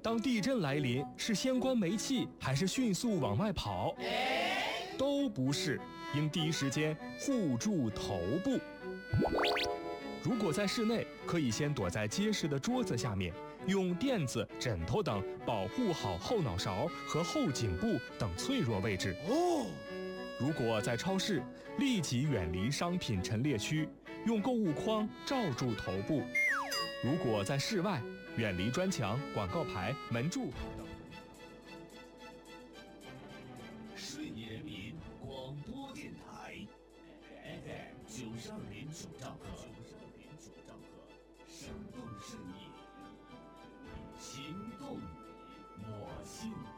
当地震来临，是先关煤气还是迅速往外跑？都不是，应第一时间护住头部。如果在室内，可以先躲在结实的桌子下面，用垫子、枕头等保护好后脑勺和后颈部等脆弱位置。如果在超市，立即远离商品陈列区，用购物筐罩住头部。如果在室外，远离砖墙、广告牌、门柱等。 顺义人民广播电台 FM 92.9兆赫，生动顺义，情动我心。